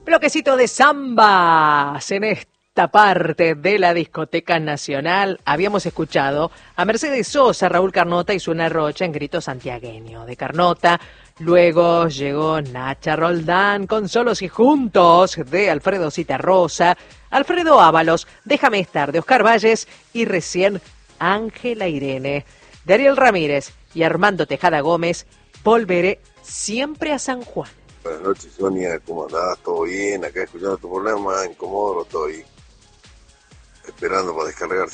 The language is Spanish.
Bloquecito de zambas en esta parte de la discoteca nacional. Habíamos escuchado a Mercedes Sosa, Raúl Carnota y Susana Rocha en Grito Santiagueño. De Carnota, luego llegó Nacha Roldán con Solos y Juntos de Alfredo Citarrosa, Alfredo Ábalos, Déjame Estar de Oscar Valles y recién Ángela Irene de Ariel Ramírez y Armando Tejada Gómez, Volveré siempre a San Juan. Buenas noches, Sonia, ¿cómo andás? ¿Todo bien? Acá escuchando tu programa, en Comodoro estoy esperando para descargar